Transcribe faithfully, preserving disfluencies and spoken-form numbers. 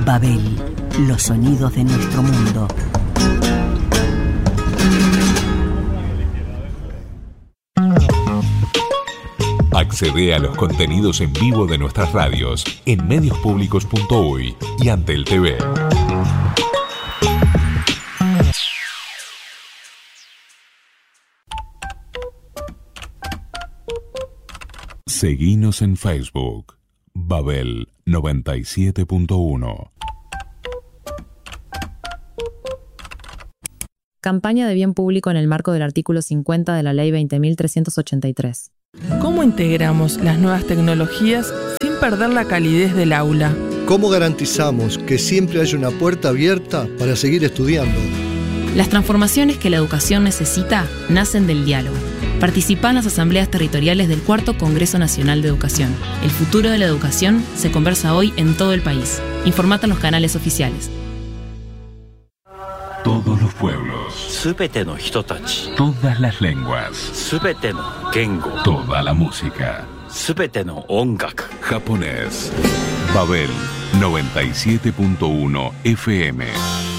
Babel, los sonidos de nuestro mundo. Accede a los contenidos en vivo de nuestras radios en medios públicos punto uy y Antel T V. Seguinos en Facebook, Babel noventa y siete punto uno. Campaña de bien público en el marco del artículo cincuenta de la Ley veinte mil trescientos ochenta y tres. ¿Cómo integramos las nuevas tecnologías sin perder la calidez del aula? ¿Cómo garantizamos que siempre haya una puerta abierta para seguir estudiando? Las transformaciones que la educación necesita nacen del diálogo. Participa en las asambleas territoriales del Cuarto Congreso Nacional de Educación. El futuro de la educación se conversa hoy en todo el país. Informate en los canales oficiales. Todos los pueblos, todas las lenguas, toda la música, japonés. Babel noventa y siete punto uno F M.